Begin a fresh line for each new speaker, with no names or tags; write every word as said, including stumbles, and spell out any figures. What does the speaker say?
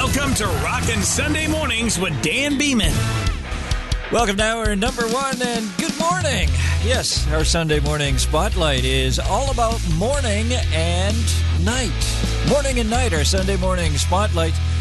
Welcome to Rockin' Sunday Mornings with Dan Beeman.
Welcome to hour number one, and good morning. Yes, our Sunday morning spotlight is all about morning and night. Morning and night, our Sunday morning spotlight.